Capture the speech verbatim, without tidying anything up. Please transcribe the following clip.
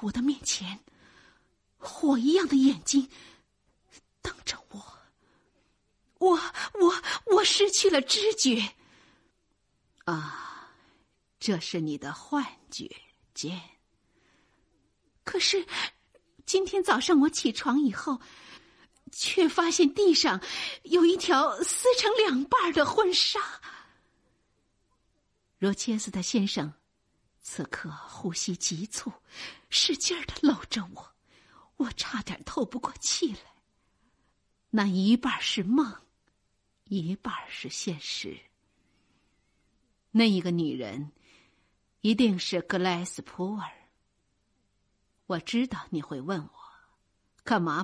我的面前，火一样的眼睛瞪着我，我我我失去了知觉。 啊，这是你的幻觉，简。 可是今天早上我起床以后，却发现地上有一条撕成两半的婚纱。罗切斯特先生此刻呼吸急促，使劲儿地搂着我，我差点透不过气来。那一半是梦，一半是现实。 那一个女人一定是格莱斯普尔。我知道你会问我，干嘛